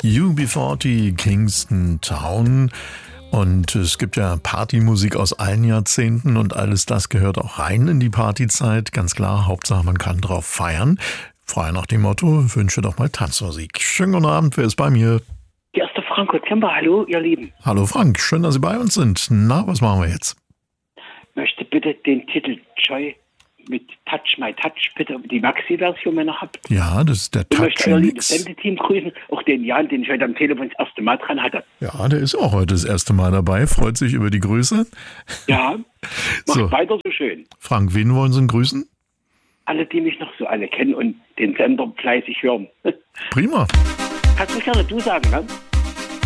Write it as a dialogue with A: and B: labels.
A: UB40, Kingston Town. Und es gibt ja Partymusik aus allen Jahrzehnten und alles das gehört auch rein in die Partyzeit. Ganz klar, Hauptsache man kann drauf feiern. Frei nach dem Motto, wünsche doch mal Tanzmusik. Schönen guten Abend, wer ist bei mir?
B: Hier ist der Frank Otzember. Hallo, ihr Lieben.
A: Hallo Frank, schön, dass Sie bei uns sind. Na, was machen wir jetzt?
B: Ich möchte bitte den Titel Joy mit Touch My Touch, bitte die Maxi-Version, wenn ihr habt.
A: Ja, das ist der
B: Ich möchte euer liebes
A: Touch-Mix.
B: Sendeteam grüßen, auch den Jan, den ich heute am Telefon das erste Mal dran hatte.
A: Ja, der ist auch heute das erste Mal dabei, freut sich über die Grüße.
B: Ja, macht
A: So.
B: weiter so schön.
A: Frank, wen wollen Sie denn grüßen?
B: Alle, die mich noch so alle kennen und den Sender fleißig hören.
A: Prima.
B: Kannst du gerne du sagen, ne?